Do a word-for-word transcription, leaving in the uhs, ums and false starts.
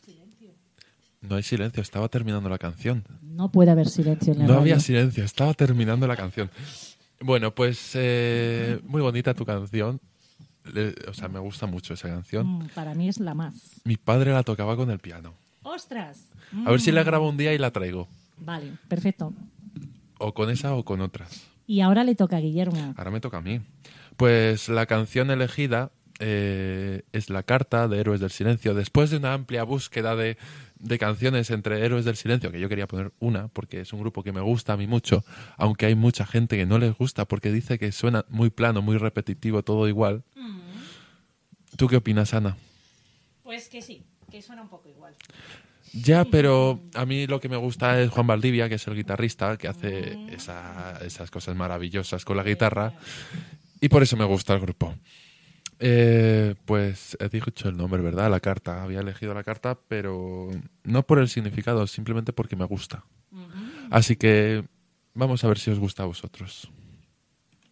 No hay silencio, estaba terminando la canción. No puede haber silencio en la No radio. había silencio, estaba terminando la canción. Bueno, pues eh, muy bonita tu canción. Le- o sea, me gusta mucho esa canción. Mm, para mí es la más. Mi padre la tocaba con el piano. ¡Ostras! A ver si la Mm. grabo un día y la traigo. Vale, perfecto. O con esa o con otras. Y ahora le toca a Guillermo. Ahora me toca a mí. Pues la canción elegida eh, es La Carta de Héroes del Silencio. Después de una amplia búsqueda de, de canciones entre Héroes del Silencio, que yo quería poner una, porque es un grupo que me gusta a mí mucho, aunque hay mucha gente que no les gusta porque dice que suena muy plano, muy repetitivo, todo igual. Mm. ¿Tú qué opinas, Ana? Pues que sí, que suena un poco igual. Ya, pero a mí lo que me gusta es Juan Valdivia, que es el guitarrista, que hace esa- esas cosas maravillosas con la guitarra, y por eso me gusta el grupo. Eh, pues he dicho el nombre, ¿verdad? La carta. Había elegido la carta, pero no por el significado, simplemente porque me gusta. Así que vamos a ver si os gusta a vosotros.